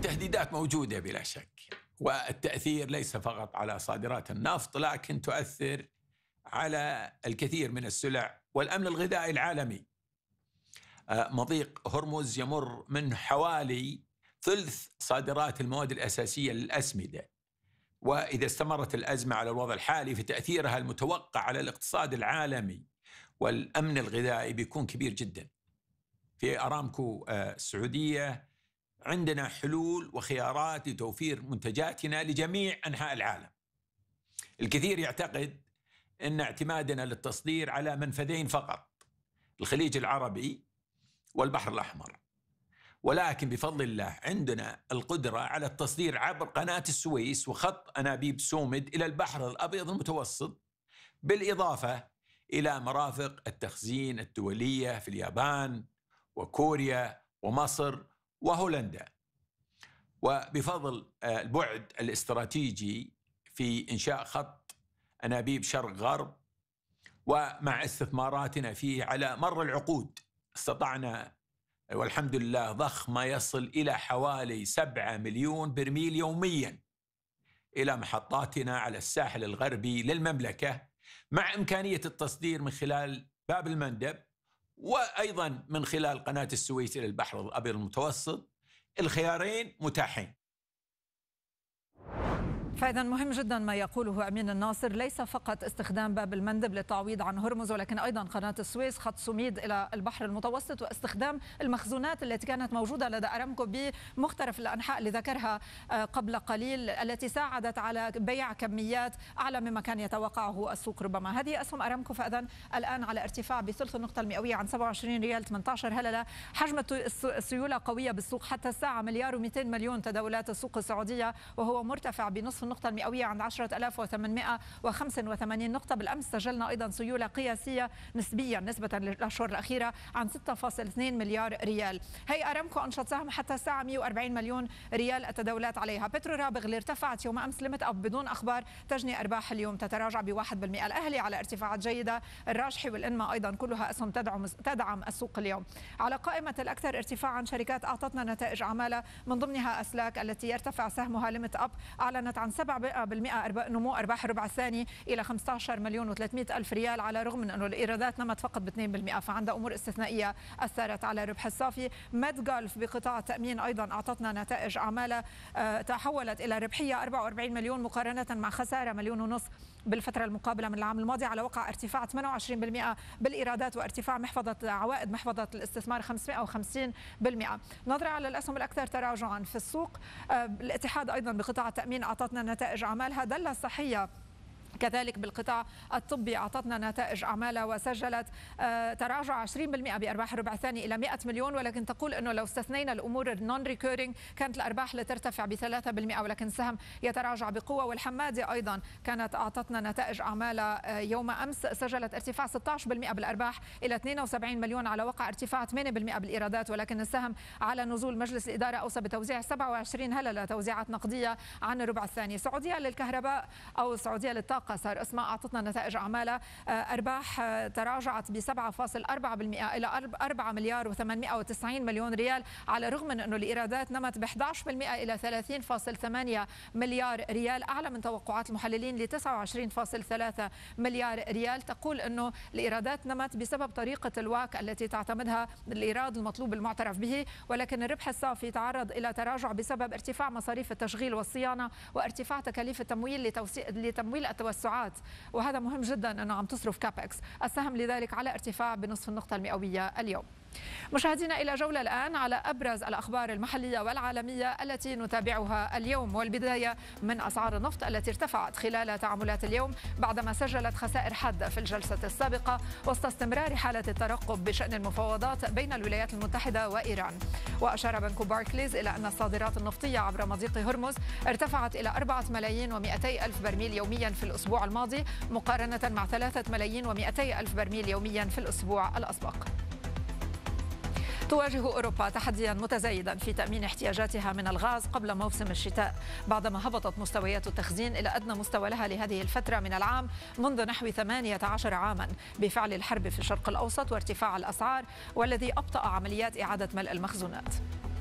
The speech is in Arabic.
التهديدات موجودة بلا شك، والتأثير ليس فقط على صادرات النفط، لكن تؤثر على الكثير من السلع والأمن الغذائي العالمي. مضيق هرمز يمر من حوالي ثلث صادرات المواد الأساسية للأسمدة، وإذا استمرت الأزمة على الوضع الحالي فتأثيرها المتوقع على الاقتصاد العالمي والأمن الغذائي بيكون كبير جدا. في أرامكو السعودية عندنا حلول وخيارات لتوفير منتجاتنا لجميع أنحاء العالم. الكثير يعتقد أن اعتمادنا للتصدير على منفذين فقط، الخليج العربي والبحر الأحمر، ولكن بفضل الله عندنا القدرة على التصدير عبر قناة السويس وخط أنابيب سومد إلى البحر الأبيض المتوسط، بالإضافة إلى مرافق التخزين الدولية في اليابان وكوريا ومصر وهولندا. وبفضل البعد الاستراتيجي في إنشاء خط أنابيب شرق غرب ومع استثماراتنا فيه على مر العقود استطعنا والحمد لله ضخ ما يصل إلى حوالي 7 مليون برميل يوميا إلى محطاتنا على الساحل الغربي للمملكة، مع إمكانية التصدير من خلال باب المندب وأيضا من خلال قناة السويس إلى البحر الأبيض المتوسط. الخيارين متاحين. فإذا مهم جدا ما يقوله أمين الناصر، ليس فقط استخدام باب المندب للتعويض عن هرمز، ولكن أيضا قناة السويس، خط سوميد إلى البحر المتوسط، واستخدام المخزونات التي كانت موجودة لدى أرامكو بمختلف الأنحاء اللي ذكرها قبل قليل، التي ساعدت على بيع كميات أعلى مما كان يتوقعه السوق ربما. هذه أسهم أرامكو فإذا الآن على ارتفاع بثلث النقطة المئوية عن 27 ريال 18 هللة. حجم السيولة قوية بالسوق حتى الساعة 1,200,000,000 تداولات السوق السعودية، وهو مرتفع بنصف النقطة المئوية عند 10,885 نقطة. بالأمس سجلنا أيضا سيولة قياسية نسبيا نسبة للأشهر الأخيرة عن 6.2 مليار ريال. هي أرامكو أنشط سهم حتى الساعة 140 مليون ريال التداولات عليها. بترو رابغ اللي ارتفعت يوم أمس ليمت أب بدون أخبار تجني أرباح اليوم تتراجع ب1%. الأهلي على ارتفاعات جيدة، الراجحي والإنما أيضا كلها أسهم تدعم السوق اليوم. على قائمة الأكثر ارتفاعا شركات أعطتنا نتائج أعمالها، من ضمنها أسلاك التي يرتفع سهمها ليمت أب، أعلنت عن 7% نمو أرباح الربع الثاني إلى 15,300,000 ريال، على الرغم من أنه الإيرادات نمت فقط ب2%، فعندها أمور استثنائية أثرت على الربح الصافي. ميد جولف بقطاع التأمين أيضا أعطتنا نتائج أعمالها تحولت إلى ربحية 44 مليون مقارنة مع خسارة 1.5 مليون بالفترة المقابلة من العام الماضي، على وقع ارتفاع 28% بالإيرادات وارتفاع عوائد محفظة الاستثمار 550%. نظرة على الأسهم الأكثر تراجعا في السوق، الاتحاد أيضا بقطاع التأمين أعطتنا نتائج أعمالها. دلة الصحية كذلك بالقطاع الطبي أعطتنا نتائج أعمالها وسجلت تراجع 20% بأرباح الربع الثاني إلى 100 مليون، ولكن تقول أنه لو استثنينا الأمور النون ريكورينج كانت الأرباح لترتفع ب3%، ولكن السهم يتراجع بقوة. والحمادي أيضا كانت أعطتنا نتائج أعمالها يوم أمس، سجلت ارتفاع 16% بالأرباح إلى 72 مليون على وقع ارتفاع 8% بالإيرادات، ولكن السهم على نزول مجلس الإدارة أوصى بتوزيع 27 هللة توزيعات نقدية عن الربع الثاني. سعودية للكهرباء أو سعودية للطاقة صار اسمها، أعطتنا نتائج أعمالها، أرباح تراجعت ب7.4% إلى 4,890,000,000 ريال، على الرغم من أنه الإيرادات نمت ب11% إلى 30.8 مليار ريال، أعلى من توقعات المحللين ل 29.3 مليار ريال. تقول أنه الإيرادات نمت بسبب طريقة الواك التي تعتمدها الإيراد المطلوب المعترف به، ولكن الربح الصافي تعرض إلى تراجع بسبب ارتفاع مصاريف التشغيل والصيانة وارتفاع تكاليف التمويل لتمويل التوسعات، وهذا مهم جدا أنه عم تصرف كابكس. السهم لذلك على ارتفاع بنصف النقطة المئوية اليوم. مشاهدينا إلى جولة الآن على أبرز الأخبار المحلية والعالمية التي نتابعها اليوم، والبداية من أسعار النفط التي ارتفعت خلال تعاملات اليوم بعدما سجلت خسائر حادة في الجلسة السابقة وسط استمرار حالة الترقب بشأن المفاوضات بين الولايات المتحدة وإيران. وأشار بنك باركليز إلى أن الصادرات النفطية عبر مضيق هرمز ارتفعت إلى 4,200,000 برميل يوميا في الأسبوع الماضي، مقارنة مع 3,200,000 برميل يوميا في الأسبوع الأسبق. تواجه أوروبا تحديا متزايدا في تأمين احتياجاتها من الغاز قبل موسم الشتاء، بعدما هبطت مستويات التخزين إلى أدنى مستوى لها لهذه الفترة من العام منذ نحو 18 عاما، بفعل الحرب في الشرق الأوسط وارتفاع الأسعار، والذي أبطأ عمليات إعادة ملء المخزونات.